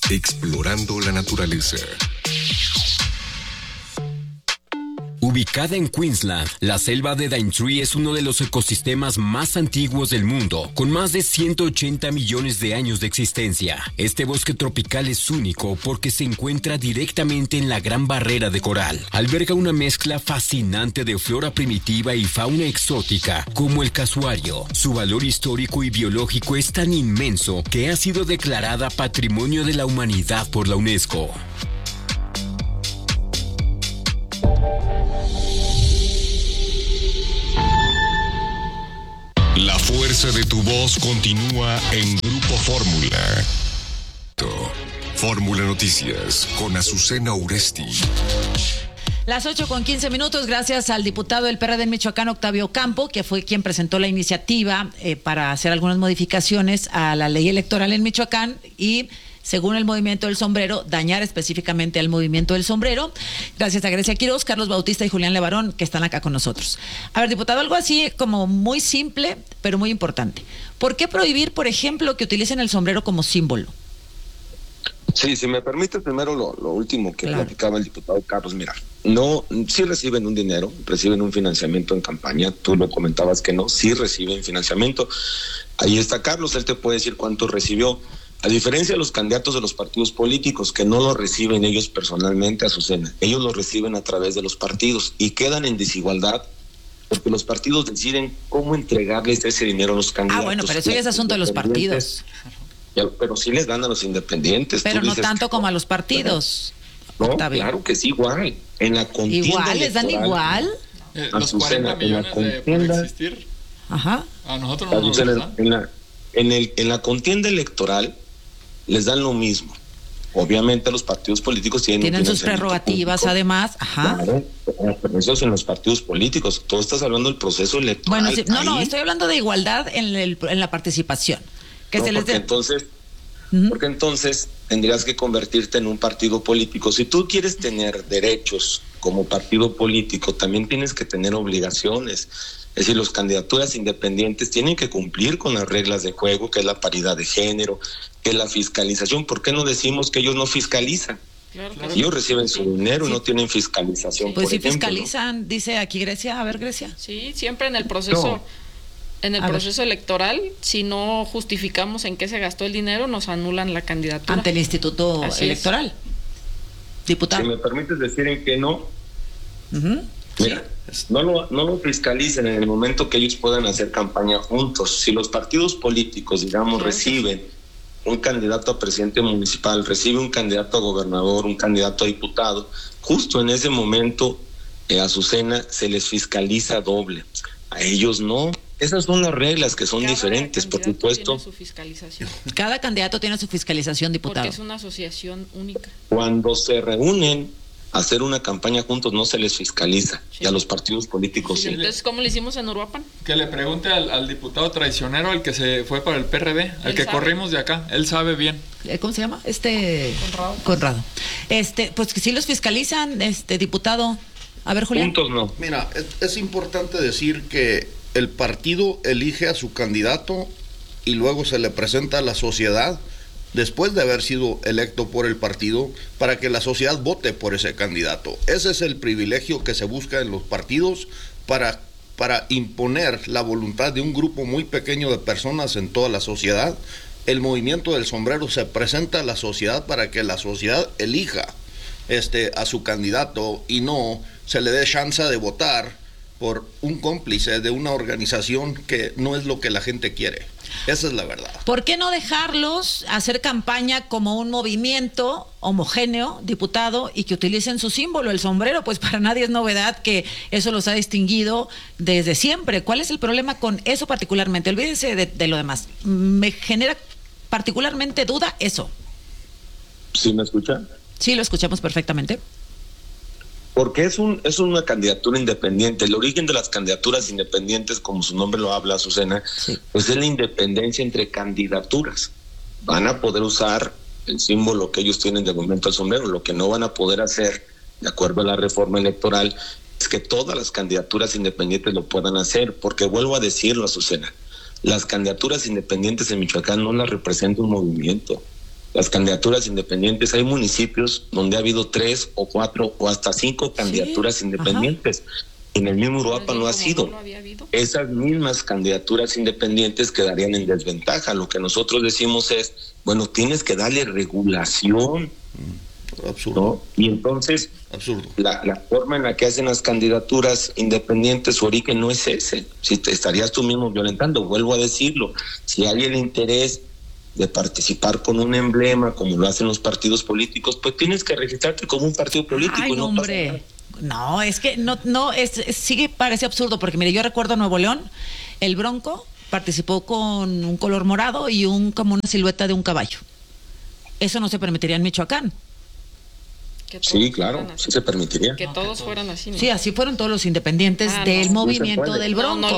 Explorando la naturaleza. Ubicada en Queensland, la selva de Daintree es uno de los ecosistemas más antiguos del mundo, con más de 180 millones de años de existencia. Este bosque tropical es único porque se encuentra directamente en la Gran Barrera de Coral. Alberga una mezcla fascinante de flora primitiva y fauna exótica, como el casuario. Su valor histórico y biológico es tan inmenso que ha sido declarada Patrimonio de la Humanidad por la UNESCO. La fuerza de tu voz continúa en Grupo Fórmula. Fórmula Noticias con Azucena Uresti. Las 8:15, gracias al diputado del PRD en Michoacán, Octavio Campo, que fue quien presentó la iniciativa para hacer algunas modificaciones a la ley electoral en Michoacán y, según el Movimiento del Sombrero, dañar específicamente al Movimiento del Sombrero. Gracias a Grecia Quiroz, Carlos Bautista y Julián Levarón, que están acá con nosotros. A ver, diputado, algo así como muy simple, pero muy importante. ¿Por qué prohibir, por ejemplo, que utilicen el sombrero como símbolo? Sí, si me permite primero lo último que Claro. platicaba el diputado Carlos. Mira, no, sí reciben un dinero, reciben un financiamiento en campaña, tú lo comentabas que no, sí reciben financiamiento. Ahí está Carlos, él te puede decir cuánto recibió. A diferencia de los candidatos de los partidos políticos, que no lo reciben ellos personalmente, Azucena, ellos lo reciben a través de los partidos y quedan en desigualdad porque los partidos deciden cómo entregarles ese dinero a los candidatos. Ah, bueno, pero eso ya es asunto de los partidos. Pero sí les dan a los independientes. Pero Tú no dices tanto que como a los partidos. no, Octavio. claro que sí, igual. En la contienda ¿Igual? ¿Les dan electoral, igual? Los 40 millones por existir, Ajá. a nosotros no nos Azucena, dan. en la contienda electoral les dan lo mismo. Obviamente los partidos políticos tienen un Sus financiamiento prerrogativas, público. además. Ajá. Claro, pero eso es en los partidos políticos. Tú estás hablando del proceso electoral. Bueno, sí, no, Ahí, estoy hablando de igualdad en la participación. Que no, se les porque dé. entonces, Ujú. porque entonces tendrías que convertirte en un partido político. Si tú quieres tener derechos como partido político, también tienes que tener obligaciones. Es decir, las candidaturas independientes tienen que cumplir con las reglas de juego, que es la paridad de género, que es la fiscalización. ¿Por qué no decimos que ellos no fiscalizan? Claro. Ellos reciben su dinero y no tienen fiscalización. Pues por sí ejemplo, ¿no? fiscalizan, dice aquí Grecia. A ver, Grecia. Sí, siempre en el proceso, A ver. electoral, si no justificamos en qué se gastó el dinero, nos anulan la candidatura. Ante el Instituto Así es. Electoral. Diputado. Si me permites decir en que no, Ujú. mira, no lo fiscalicen en el momento que ellos puedan hacer campaña juntos. Si los partidos políticos, digamos, Claro que reciben un candidato a presidente municipal, recibe un candidato a gobernador, un candidato a diputado, justo en ese momento, Azucena, se les fiscaliza doble. A ellos no. Esas son las reglas que son Cada diferentes, por candidato supuesto. tiene su fiscalización, Cada candidato tiene su fiscalización, diputado. porque es una asociación única. Cuando se reúnen a hacer una campaña juntos, no se les fiscaliza. Sí. Y a los partidos políticos sí. Entonces, ¿cómo le hicimos en Uruapan? Que le pregunte al diputado traicionero, al que se fue para el PRD, al Él que sabe. corrimos de acá. Él sabe bien. ¿Cómo se llama? Conrado. Pues que sí los fiscalizan, diputado. A ver, Julián. Juntos no. Mira, es importante decir que el partido elige a su candidato y luego se le presenta a la sociedad después de haber sido electo por el partido para que la sociedad vote por ese candidato. Ese es el privilegio que se busca en los partidos para imponer la voluntad de un grupo muy pequeño de personas en toda la sociedad. El Movimiento del Sombrero se presenta a la sociedad para que la sociedad elija a su candidato y no se le dé chance de votar por un cómplice de una organización que no es lo que la gente quiere. Esa es la verdad. ¿Por qué no dejarlos hacer campaña como un movimiento homogéneo, diputado, y que utilicen su símbolo, el sombrero? Pues para nadie es novedad que eso los ha distinguido desde siempre. ¿Cuál es el problema con eso particularmente? Olvídense de lo demás. Me genera particularmente duda eso. ¿Sí me escuchan? Sí, lo escuchamos perfectamente. Porque es una candidatura independiente. El origen de las candidaturas independientes, como su nombre lo habla, Azucena, Sí. pues es la independencia entre candidaturas. Van a poder usar el símbolo que ellos tienen de Movimiento al Sombrero. Lo que no van a poder hacer, de acuerdo a la reforma electoral, es que todas las candidaturas independientes lo puedan hacer. Porque vuelvo a decirlo, Azucena, las candidaturas independientes en Michoacán no las representa un movimiento. las candidaturas independientes. Hay municipios donde ha habido 3 o 4 o hasta 5 candidaturas independientes. En el mismo Uruapan no ha sido. Esas mismas candidaturas independientes quedarían en desventaja. Lo que nosotros decimos es, bueno, tienes que darle regulación. Absurdo. ¿No? Y entonces, absurdo. La forma en la que hacen las candidaturas independientes, su origen no es ese. Si te estarías tú mismo violentando, vuelvo a decirlo. Si hay el interés de participar con un emblema, como lo hacen los partidos políticos, pues tienes que registrarte como un partido político. Ay, y no hombre. No, es que sí parece absurdo, porque mire, yo recuerdo Nuevo León, el Bronco participó con un color morado y como una silueta de un caballo. Eso no se permitiría en Michoacán. Sí, claro, sí se permitiría. Que todos fueran así. ¿no? Sí, así fueron todos los independientes del movimiento del Bronco.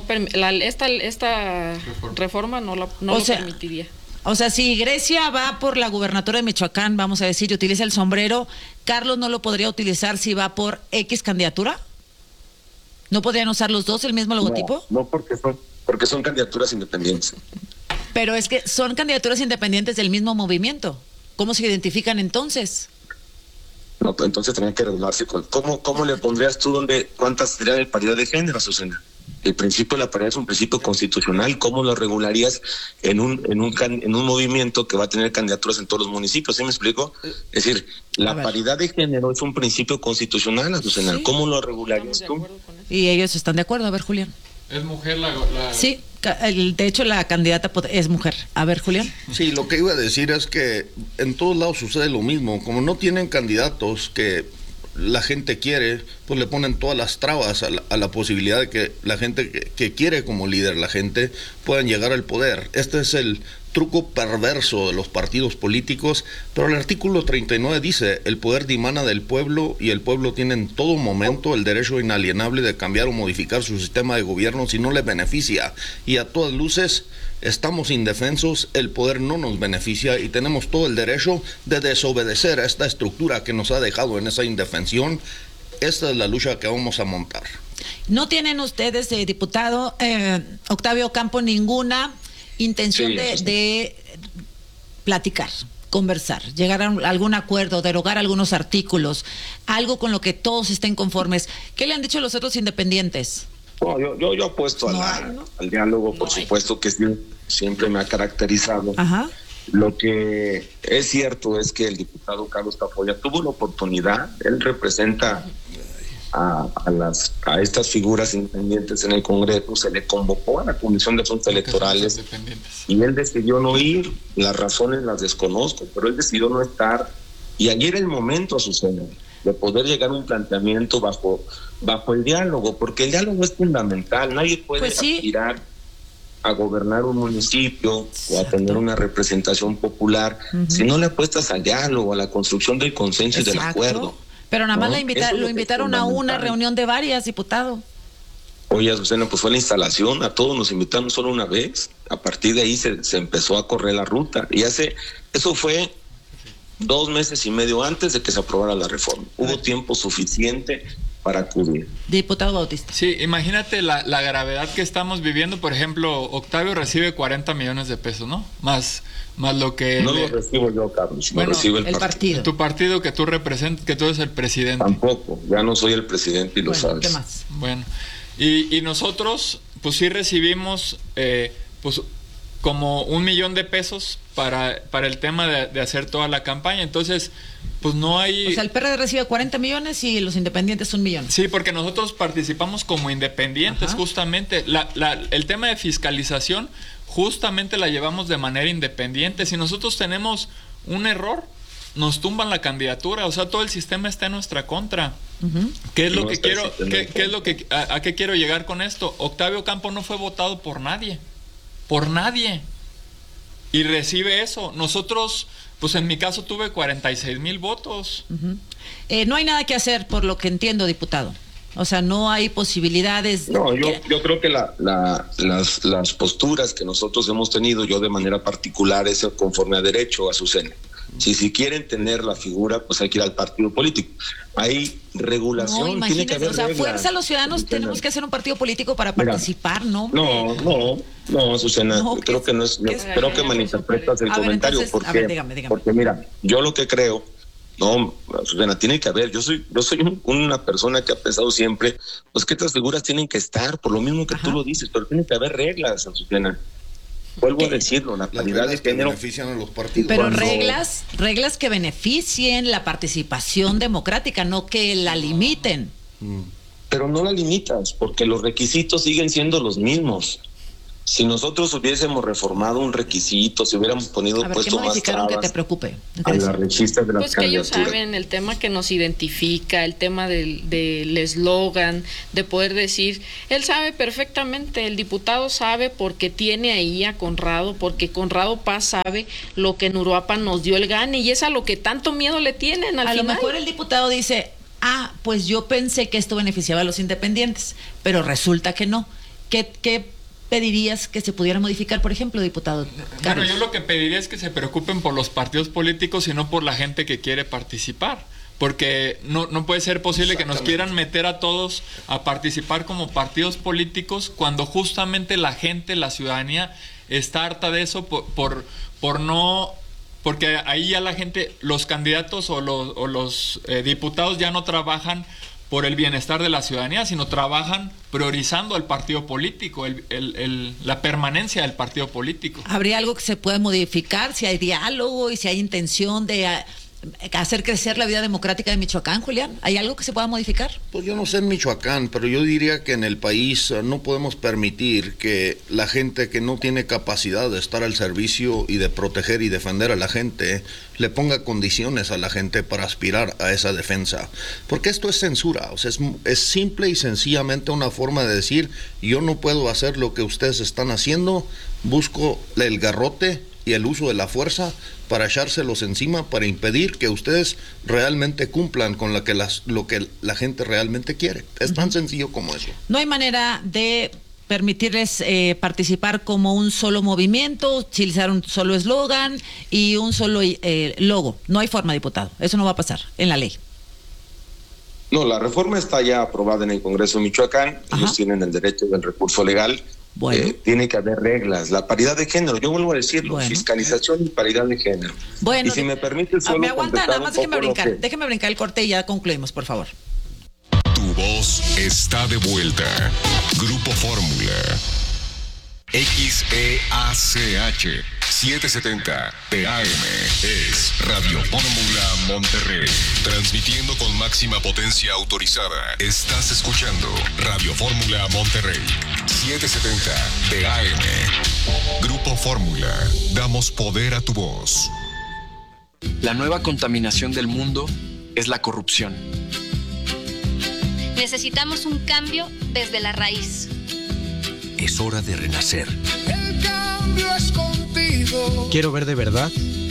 Esta reforma no lo permitiría. O sea, si Grecia va por la gubernatura de Michoacán, vamos a decir, y utiliza el sombrero, ¿Carlos no lo podría utilizar si va por X candidatura? ¿No podrían usar los dos el mismo logotipo? No, porque son candidaturas independientes. Pero es que son candidaturas independientes del mismo movimiento. ¿Cómo se identifican entonces? No, pues entonces tendría que regularse. ¿Cómo le pondrías tú cuántas sería de paridad de género, Azucena? El principio de la paridad es un principio constitucional. ¿Cómo lo regularías en un movimiento que va a tener candidaturas en todos los municipios? ¿Sí me explico? Es decir, la paridad de género es un principio constitucional, Azucena. Sí. ¿Cómo lo regularías tú? Y ellos están de acuerdo. A ver, Julián. ¿Es mujer la...? Sí, de hecho la candidata es mujer. A ver, Julián. Sí, lo que iba a decir es que en todos lados sucede lo mismo. Como no tienen candidatos que la gente quiere, pues le ponen todas las trabas a la posibilidad de que la gente que quiere como líder la gente puedan llegar al poder. Este es el truco perverso de los partidos políticos, pero el artículo 39 dice: el poder dimana del pueblo y el pueblo tiene en todo momento el derecho inalienable de cambiar o modificar su sistema de gobierno si no le beneficia, y a todas luces estamos indefensos, el poder no nos beneficia y tenemos todo el derecho de desobedecer a esta estructura que nos ha dejado en esa indefensión. Esta es la lucha que vamos a montar. ¿No tienen ustedes, diputado Octavio Campo, ninguna intención de platicar, conversar, llegar a algún acuerdo, derogar algunos artículos, algo con lo que todos estén conformes? ¿Qué le han dicho los otros independientes? No, yo apuesto al diálogo, por supuesto que siempre me ha caracterizado. Ajá. Lo que es cierto es que el diputado Carlos Tafoya tuvo la oportunidad, él representa a estas figuras independientes en el Congreso, se le convocó a la Comisión de Asuntos Electorales y él decidió no ir. Las razones las desconozco, pero él decidió no estar, y allí era el momento, Azucena, de poder llegar a un planteamiento bajo el diálogo, porque el diálogo es fundamental. Nadie puede aspirar a gobernar un municipio o a tener una representación popular si no le apuestas al diálogo, a la construcción del consenso y del acuerdo. Pero nada más lo invitaron a una reunión de varias, diputado. Oye, Azucena, pues fue la instalación, a todos nos invitaron solo una vez. A partir de ahí se empezó a correr la ruta. Y eso fue 2 meses y medio antes de que se aprobara la reforma. Hubo tiempo suficiente para acudir. Diputado Bautista. Sí, imagínate la gravedad que estamos viviendo. Por ejemplo, Octavio recibe 40 millones de pesos, ¿no? Más lo que... No lo recibo yo, Carlos, lo recibe el partido. Tu partido que tú representas, que tú eres el presidente. Tampoco, ya no soy el presidente y lo sabes. ¿Qué más? Bueno, y nosotros, pues sí recibimos, pues como 1 millón de pesos para el tema de hacer toda la campaña. Entonces, pues no hay... O sea, el PRD recibe 40 millones y los independientes 1 millón. Sí, porque nosotros participamos como independientes. Ajá. Justamente. El tema de fiscalización justamente la llevamos de manera independiente. Si nosotros tenemos un error, nos tumban la candidatura. O sea, todo el sistema está en nuestra contra. Uh-huh. ¿Qué es lo que quiero? ¿A qué quiero llegar con esto? Octavio Campo no fue votado por nadie. Por nadie. Y recibe eso. Nosotros, pues en mi caso tuve 46,000 votos. Uh-huh. No hay nada que hacer, por lo que entiendo, diputado. O sea, no hay posibilidades. No, yo creo que las posturas que nosotros hemos tenido, yo de manera particular, es conforme a derecho, Azucena. Si quieren tener la figura, pues hay que ir al partido político. Hay regulación, No, tiene que haber imagínense, reglas. fuerza a los ciudadanos, tenemos que hacer un partido político para participar, ¿no? No, Susana, No, creo que no es, creo que malinterpretas el A ver, comentario, entonces, porque, a ver, dígame. porque mira, yo lo que creo, no, Susana, tiene que haber, yo soy una persona que ha pensado siempre, pues que estas figuras tienen que estar, por lo mismo que tú lo dices, pero tiene que haber reglas, Susana. Vuelvo a decirlo, la paridad de género benefician a los partidos. Pero reglas que beneficien la participación democrática, no que la limiten. Pero no la limitas, porque los requisitos siguen siendo los mismos. Si nosotros hubiésemos reformado un requisito, si hubiéramos puesto ¿Qué más modificaron que trabas te preocupe? a la regista de las Pues que ellos candidaturas. saben el tema que nos identifica, el tema del eslogan, de poder decir, él sabe perfectamente, el diputado sabe porque tiene ahí a Conrado, porque Conrado Paz sabe lo que en Uruapan nos dio el gane y es a lo que tanto miedo le tienen al A final. lo mejor el diputado dice, pues yo pensé que esto beneficiaba a los independientes, pero resulta que no. ¿Qué pedirías que se pudiera modificar, por ejemplo, diputado Carlos? Bueno, yo lo que pediría es que se preocupen por los partidos políticos y no por la gente que quiere participar. Porque no puede ser posible que nos quieran meter a todos a participar como partidos políticos cuando justamente la gente, la ciudadanía, está harta de eso por no... Porque ahí ya la gente, los candidatos o los diputados ya no trabajan por el bienestar de la ciudadanía, sino trabajan priorizando al partido político, la permanencia del partido político. ¿Habría algo que se pueda modificar si hay diálogo y si hay intención de hacer crecer la vida democrática de Michoacán, Julián? ¿Hay algo que se pueda modificar? Pues yo no sé en Michoacán, pero yo diría que en el país no podemos permitir que la gente que no tiene capacidad de estar al servicio y de proteger y defender a la gente le ponga condiciones a la gente para aspirar a esa defensa. Porque esto es censura, o sea, es simple y sencillamente una forma de decir, yo no puedo hacer lo que ustedes están haciendo, busco el garrote y el uso de la fuerza para echárselos encima, para impedir que ustedes realmente cumplan con lo que la gente realmente quiere. Es tan sencillo como eso. No hay manera de permitirles participar como un solo movimiento, utilizar un solo eslogan y un solo logo. No hay forma, diputado. Eso no va a pasar en la ley. No, la reforma está ya aprobada en el Congreso de Michoacán. Ellos tienen el derecho del recurso legal. Bueno. Tiene que haber reglas. La paridad de género, yo vuelvo a decirlo, fiscalización y paridad de género. Bueno, y si me permite solo me aguanta, nada más déjeme brincar el corte y ya concluimos, por favor. Tu voz está de vuelta. Grupo Fórmula. XEACH 770 TAM es Radio Fórmula Monterrey. Transmitiendo con máxima potencia autorizada. Estás escuchando Radio Fórmula Monterrey 770 TAM. Grupo Fórmula. Damos poder a tu voz. La nueva contaminación del mundo es la corrupción. Necesitamos un cambio desde la raíz. Es hora de renacer. El cambio es contigo. Quiero ver de verdad